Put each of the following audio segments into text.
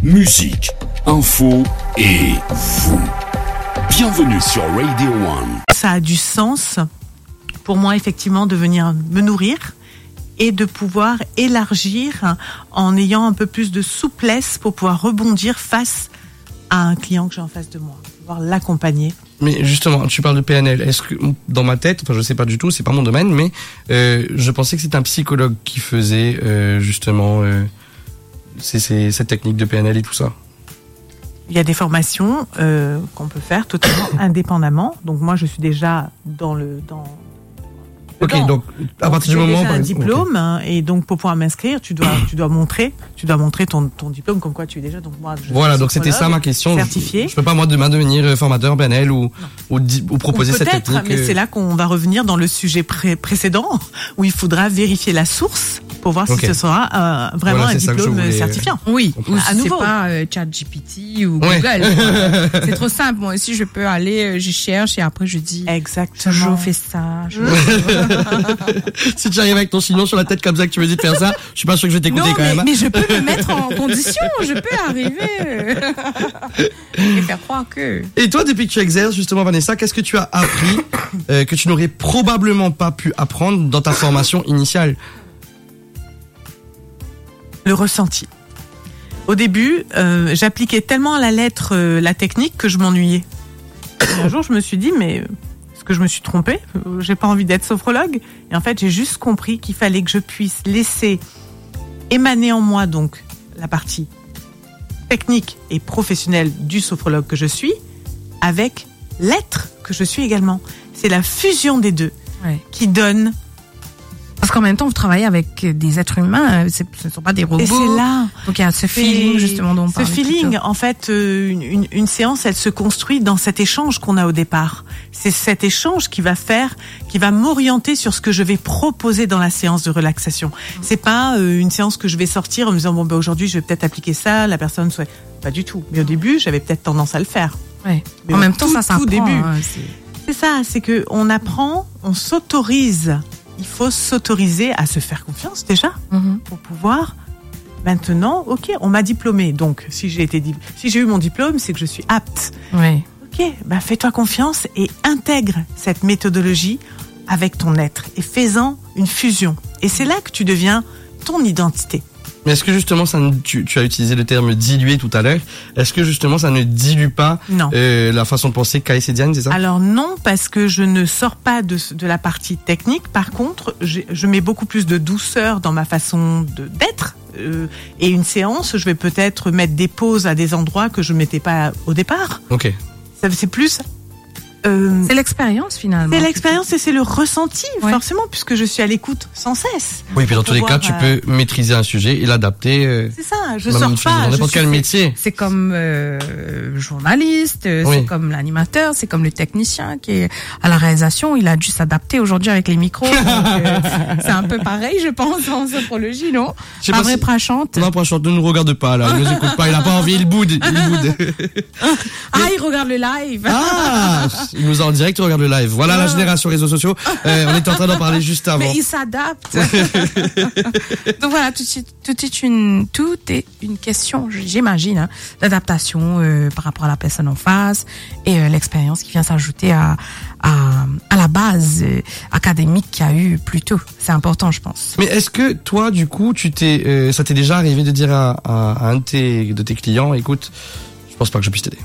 musique, info et vous. Bienvenue sur Radio One. Ça a du sens pour moi, effectivement, de venir me nourrir et de pouvoir élargir en ayant un peu plus de souplesse pour pouvoir rebondir face à un client que j'ai en face de moi, pouvoir l'accompagner. Mais justement, tu parles de PNL. Est-ce que, dans ma tête, enfin je sais pas du tout, c'est pas mon domaine, mais je pensais que c'était un psychologue qui faisait justement cette technique de PNL et tout ça. Il y a des formations qu'on peut faire totalement indépendamment. Donc moi, je suis déjà Ok, donc à partir du moment, j'ai un diplôme, et donc pour pouvoir m'inscrire, tu dois montrer ton diplôme comme quoi tu es déjà. Donc moi, voilà, donc c'était ça ma question. Certifié. Je peux pas moi demain devenir formateur PNL ou proposer cette technique. Mais c'est là qu'on va revenir dans le sujet précédent où il faudra vérifier la source pour voir si ce sera vraiment un diplôme certifiant. Oui, ou à nouveau. C'est pas ChatGPT ou Google. C'est trop simple. Moi aussi, je peux aller, je cherche et après je dis. Exactement. Je fais ça. Si tu arrives avec ton chignon sur la tête comme ça que tu me dis de faire ça, je suis pas sûr que je vais t'écouter quand même. Mais je peux me mettre en condition. Je peux arriver et faire croire que. Et toi, depuis que tu exerces justement, Vanessa, qu'est-ce que tu as appris que tu n'aurais probablement pas pu apprendre dans ta formation initiale? Le ressenti. Au début, j'appliquais tellement à la lettre la technique que je m'ennuyais. Et un jour, je me suis dit, mais est-ce que je me suis trompée? J'ai pas envie d'être sophrologue. Et en fait, j'ai juste compris qu'il fallait que je puisse laisser émaner en moi donc la partie technique et professionnelle du sophrologue que je suis, avec l'être que je suis également. C'est la fusion des deux qui donne. Parce qu'en même temps, vous travaillez avec des êtres humains, ce ne sont pas des robots. Et c'est là. Donc il y a ce feeling justement dont on parle. Ce feeling, en fait, une séance, elle se construit dans cet échange qu'on a au départ. C'est cet échange qui va m'orienter sur ce que je vais proposer dans la séance de relaxation. C'est pas une séance que je vais sortir en me disant aujourd'hui je vais peut-être appliquer ça, la personne souhaite. Pas du tout. Mais au début, j'avais peut-être tendance à le faire. Ouais. Mais en même temps, ça s'apprend. Tout début. C'est ça, c'est que on apprend, on s'autorise. Il faut s'autoriser à se faire confiance déjà pour pouvoir maintenant, on m'a diplômé, donc si j'ai eu mon diplôme, c'est que je suis apte. Oui. Fais-toi confiance et intègre cette méthodologie avec ton être et fais-en une fusion. Et c'est là que tu deviens ton identité. Mais est-ce que justement, tu as utilisé le terme diluer tout à l'heure, est-ce que justement ça ne dilue pas la façon de penser caïcédienne, c'est ça? Alors non, parce que je ne sors pas de la partie technique. Par contre, je mets beaucoup plus de douceur dans ma façon d'être. Et une séance, je vais peut-être mettre des pauses à des endroits que je ne mettais pas au départ. Ok. C'est plus... c'est l'expérience finalement. C'est l'expérience et c'est le ressenti, forcément, puisque je suis à l'écoute sans cesse. Oui, puis dans tous les cas, tu peux maîtriser un sujet et l'adapter. C'est ça, je sors pas. Dans n'importe quel métier. C'est comme journaliste, c'est comme l'animateur, c'est comme le technicien qui est à la réalisation. Il a dû s'adapter aujourd'hui avec les micros. C'est un peu pareil, je pense, en sophrologie, non? Pas vrai, Prachante? Non, Prachante, ne nous regarde pas, là. Il nous écoute pas, il a pas envie, il boude. Il regarde le live. Il nous est en direct, on regarde le live. Voilà la génération réseaux sociaux. On était en train d'en parler juste avant. Mais il s'adapte. Donc voilà, tout est une question, j'imagine, d'adaptation par rapport à la personne en face et l'expérience qui vient s'ajouter à la base académique qu'il y a eu plus tôt. C'est important, je pense. Mais est-ce que toi, du coup, ça t'est déjà arrivé de dire à un de tes clients, écoute, je pense pas que je puisse t'aider?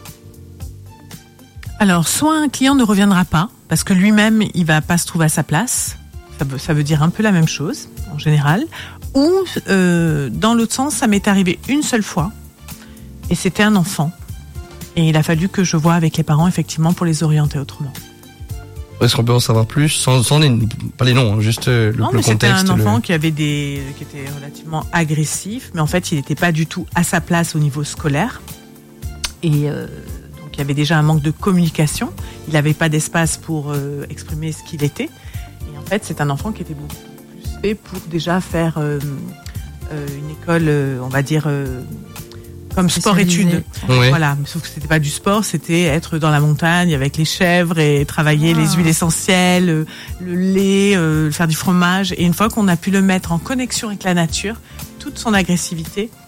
Alors, soit un client ne reviendra pas, parce que lui-même, il va pas se trouver à sa place. Ça veut dire un peu la même chose, en général. Ou, dans l'autre sens, ça m'est arrivé une seule fois. Et c'était un enfant. Et il a fallu que je voie avec les parents, effectivement, pour les orienter autrement. Est-ce qu'on peut en savoir plus, sans pas les noms, juste le contexte? C'était un enfant qui était relativement agressif, mais en fait, il n'était pas du tout à sa place au niveau scolaire. Et, il y avait déjà un manque de communication. Il n'avait pas d'espace pour exprimer ce qu'il était. Et en fait, c'est un enfant qui était beaucoup plus fait pour déjà faire une école, on va dire, comme sport-études. Ouais. Voilà. Sauf que c'était pas du sport, c'était être dans la montagne avec les chèvres et travailler les huiles essentielles, le lait, faire du fromage. Et une fois qu'on a pu le mettre en connexion avec la nature, toute son agressivité